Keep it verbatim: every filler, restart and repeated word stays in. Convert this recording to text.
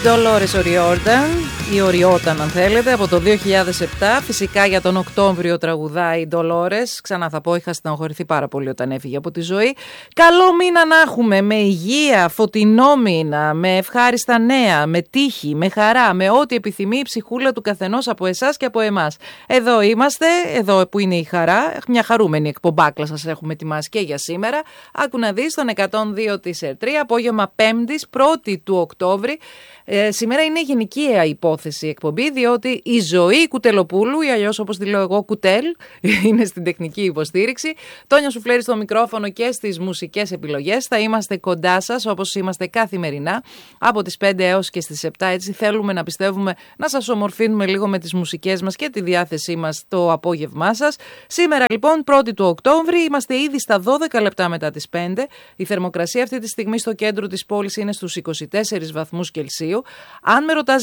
Dolores O'Riordan ή O'Riordan αν θέλετε, από το δύο χιλιάδες επτά. Φυσικά για τον Οκτώβριο τραγουδάει η Dolores. Ξανά θα πω, είχα στενοχωρηθεί πάρα πολύ όταν έφυγε από τη ζωή. Καλό μήνα να έχουμε, με υγεία, φωτεινό μήνα, με ευχάριστα νέα, με τύχη, με χαρά, με ό,τι επιθυμεί η ψυχούλα του καθενός από εσάς και από εμάς. Εδώ είμαστε, εδώ που είναι η χαρά. Μια χαρούμενη εκπομπάκλα σας έχουμε ετοιμάσει και για σήμερα. Άκου να δεις τον εκατόν δύο της ΕΡΤΡΙ, απόγευμα Πέμπτης, πρώτη του Οκτώβρη. Ε, σήμερα είναι γενικαία υπόθεση εκπομπή, διότι η Ζωή Κουτελοπούλου, ή αλλιώς όπως τη λέω εγώ Κουτέλ, είναι στην τεχνική υποστήριξη. Τόνια Σουφλέρη στο μικρόφωνο και στις μουσικές επιλογές. Θα είμαστε κοντά σας όπως είμαστε καθημερινά από τις πέντε έως και στις επτά. Έτσι θέλουμε να πιστεύουμε να σας ομορφύνουμε λίγο με τις μουσικές μας και τη διάθεσή μας το απόγευμά σας. Σήμερα λοιπόν πρώτη του Οκτώβρη, είμαστε ήδη στα δώδεκα λεπτά μετά τις πέντε. Η θερμοκρασία αυτή τη στιγμή στο κέντρο της πόλης είναι στους είκοσι τέσσερις βαθμούς Κελσίου. Αν με ρωτάς